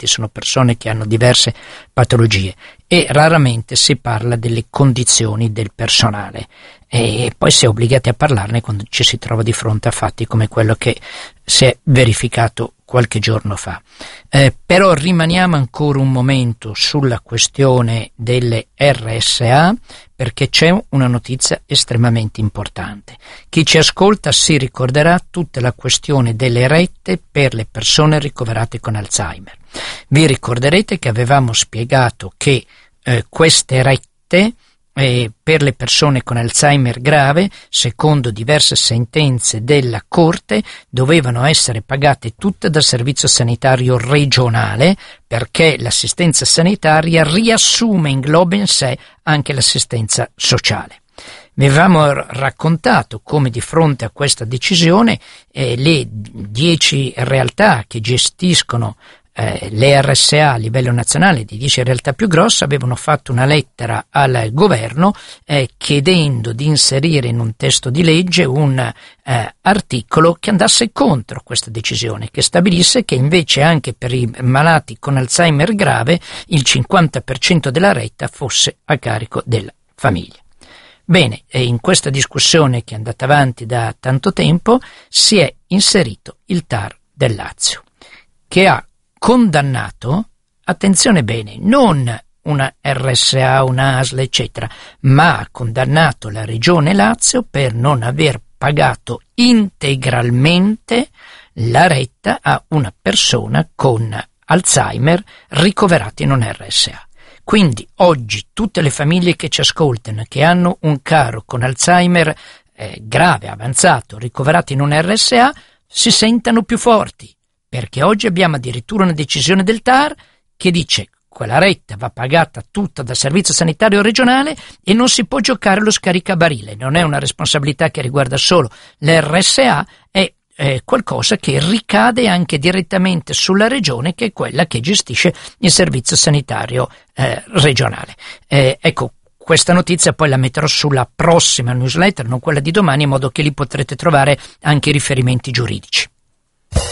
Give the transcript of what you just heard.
pazienti, sono persone che hanno diverse patologie e raramente si parla delle condizioni del personale e poi si è obbligati a parlarne quando ci si trova di fronte a fatti come quello che si è verificato qualche giorno fa. Però rimaniamo ancora un momento sulla questione delle RSA, perché c'è una notizia estremamente importante. Chi ci ascolta si ricorderà tutta la questione delle rette per le persone ricoverate con Alzheimer. Vi ricorderete che avevamo spiegato che queste rette per le persone con Alzheimer grave, secondo diverse sentenze della Corte, dovevano essere pagate tutte dal Servizio Sanitario Regionale, perché l'assistenza sanitaria riassume, ingloba in sé anche l'assistenza sociale. Vi avevamo raccontato come di fronte a questa decisione le 10 realtà che gestiscono le RSA a livello nazionale, di 10 realtà più grosse, avevano fatto una lettera al governo chiedendo di inserire in un testo di legge un articolo che andasse contro questa decisione, che stabilisse che invece anche per i malati con Alzheimer grave il 50% della retta fosse a carico della famiglia. Bene, in questa discussione che è andata avanti da tanto tempo si è inserito il TAR del Lazio, che ha condannato, attenzione bene, non una RSA, una ASL, eccetera, ma ha condannato la Regione Lazio per non aver pagato integralmente la retta a una persona con Alzheimer ricoverata in un RSA. Quindi oggi tutte le famiglie che ci ascoltano, che hanno un caro con Alzheimer grave, avanzato, ricoverato in un RSA, si sentano più forti, perché oggi abbiamo addirittura una decisione del TAR che dice quella retta va pagata tutta dal Servizio Sanitario Regionale e non si può giocare lo scaricabarile. Non è una responsabilità che riguarda solo l'RSA, è qualcosa che ricade anche direttamente sulla Regione, che è quella che gestisce il Servizio Sanitario regionale. Ecco, questa notizia poi la metterò sulla prossima newsletter, non quella di domani, in modo che lì potrete trovare anche i riferimenti giuridici.